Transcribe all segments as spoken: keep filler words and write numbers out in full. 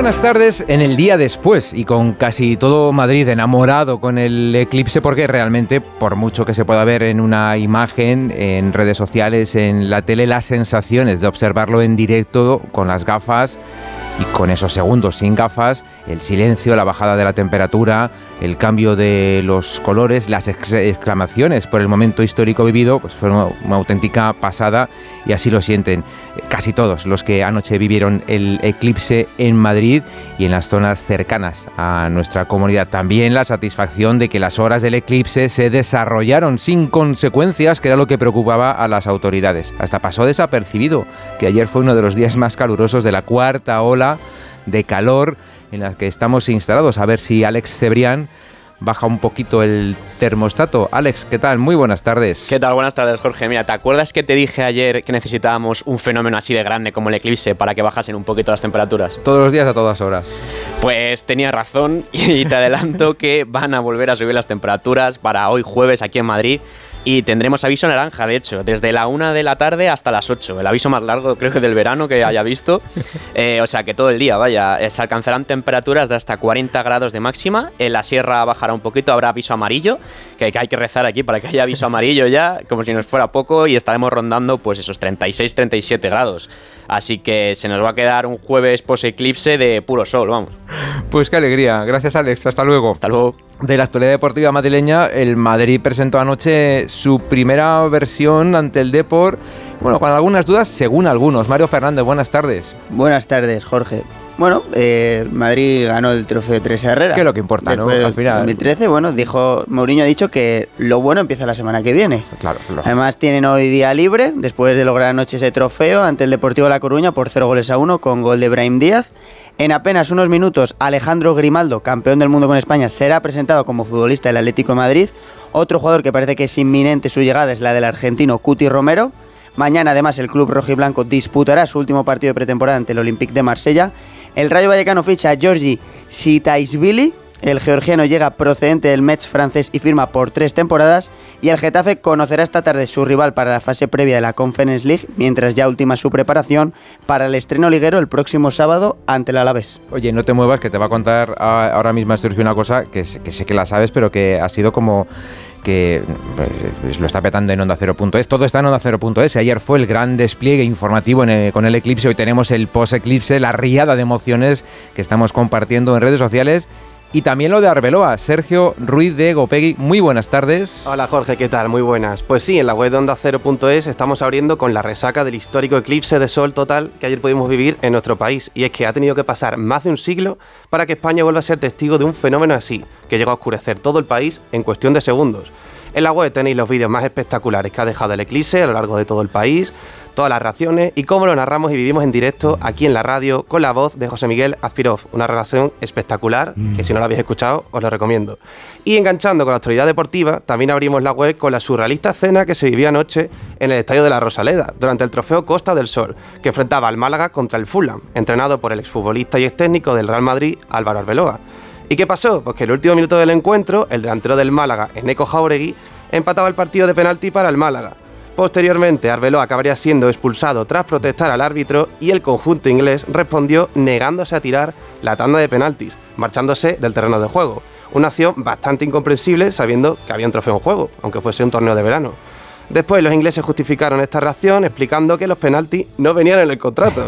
buenas tardes en el día después y con casi todo Madrid enamorado con el eclipse, porque realmente, por mucho que se pueda ver en una imagen, en redes sociales, en la tele, las sensaciones de observarlo en directo con las gafas y con esos segundos sin gafas, el silencio, la bajada de la temperatura, el cambio de los colores, las ex- exclamaciones por el momento histórico vivido, pues fue una, una auténtica pasada, y así lo sienten casi todos los que anoche vivieron el eclipse en Madrid y en las zonas cercanas a nuestra comunidad. También la satisfacción de que las horas del eclipse se desarrollaron sin consecuencias, que era lo que preocupaba a las autoridades. Hasta pasó desapercibido que ayer fue uno de los días más calurosos de la cuarta ola de calor en la que estamos instalados. A ver si Alex Cebrián baja un poquito el termostato. Alex, ¿qué tal? Muy buenas tardes. ¿Qué tal? Buenas tardes, Jorge. Mira, ¿te acuerdas que te dije ayer que necesitábamos un fenómeno así de grande como el eclipse para que bajasen un poquito las temperaturas? Todos los días, a todas horas. Pues tenía razón y te adelanto que van a volver a subir las temperaturas para hoy jueves aquí en Madrid. Y tendremos aviso naranja, de hecho, desde la una de la tarde hasta las ocho. El aviso más largo, creo que del verano que haya visto. Eh, o sea, que todo el día, vaya, se alcanzarán temperaturas de hasta cuarenta grados de máxima. En la sierra bajará un poquito, habrá aviso amarillo, que hay que rezar aquí para que haya aviso amarillo ya, como si nos fuera poco, y estaremos rondando pues esos treinta y seis, treinta y siete grados. Así que se nos va a quedar un jueves post-eclipse de puro sol, vamos. Pues qué alegría. Gracias, Alex. Hasta luego. Hasta luego. De la actualidad deportiva madrileña, el Madrid presentó anoche su primera versión ante el Depor, bueno, con algunas dudas, según algunos. Mario Fernández, buenas tardes. Buenas tardes, Jorge. Bueno, eh, Madrid ganó el trofeo de Teresa Herrera. ¿Qué es lo que importa, Después, no? Al final. dos mil trece, bueno, dijo, Mourinho ha dicho que lo bueno empieza la semana que viene. Claro, claro. Además tienen hoy día libre, después de lograr anoche ese trofeo ante el Deportivo La Coruña por cero goles a uno, con gol de Brahim Díaz. En apenas unos minutos, Alejandro Grimaldo, campeón del mundo con España, será presentado como futbolista del Atlético de Madrid. Otro jugador que parece que es inminente su llegada es la del argentino Cuti Romero. Mañana, además, el club rojiblanco disputará su último partido de pretemporada ante el Olympique de Marsella. El Rayo Vallecano ficha a Georgi Sitaishvili. El georgiano llega procedente del Metz francés y firma por tres temporadas. Y el Getafe conocerá esta tarde su rival para la fase previa de la Conference League, mientras ya ultima su preparación para el estreno liguero el próximo sábado ante el Alavés. Oye, no te muevas, que te va a contar ahora mismo Sergio una cosa que, que sé que la sabes, pero que ha sido como que pues, lo está petando en Onda Cero punto es. Todo está en Onda Cero punto es. Ayer fue el gran despliegue informativo en el, con el eclipse. Hoy tenemos el post-eclipse, la riada de emociones que estamos compartiendo en redes sociales. Y también lo de Arbeloa. Sergio Ruiz de Gopegui, muy buenas tardes. Hola Jorge, ¿qué tal? Muy buenas. Pues sí, en la web de Onda Cero punto es estamos abriendo con la resaca del histórico eclipse de sol total que ayer pudimos vivir en nuestro país. Y es que ha tenido que pasar más de un siglo para que España vuelva a ser testigo de un fenómeno así, que llegó a oscurecer todo el país en cuestión de segundos. En la web tenéis los vídeos más espectaculares que ha dejado el eclipse a lo largo de todo el país, todas las reacciones y cómo lo narramos y vivimos en directo aquí en la radio con la voz de José Miguel Azpirov, una relación espectacular que si no la habéis escuchado os lo recomiendo. Y enganchando con la actualidad deportiva, también abrimos la web con la surrealista escena que se vivía anoche en el estadio de la Rosaleda durante el trofeo Costa del Sol, que enfrentaba al Málaga contra el Fulham, entrenado por el exfutbolista y extécnico del Real Madrid, Álvaro Arbeloa. ¿Y qué pasó? Pues que en el último minuto del encuentro, el delantero del Málaga, Eneco Jauregui, empataba el partido de penalti para el Málaga. Posteriormente, Arbeloa acabaría siendo expulsado tras protestar al árbitro y el conjunto inglés respondió negándose a tirar la tanda de penaltis, marchándose del terreno de juego. Una acción bastante incomprensible sabiendo que había un trofeo en juego, aunque fuese un torneo de verano. Después los ingleses justificaron esta reacción explicando que los penaltis no venían en el contrato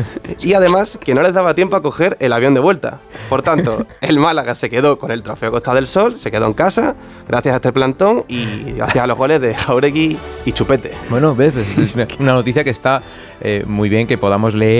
y además que no les daba tiempo a coger el avión de vuelta. Por tanto, el Málaga se quedó con el trofeo Costa del Sol, se quedó en casa gracias a este plantón y gracias a los goles de Jauregui y Chupete. Bueno, ves, es una noticia que está eh, muy bien que podamos leer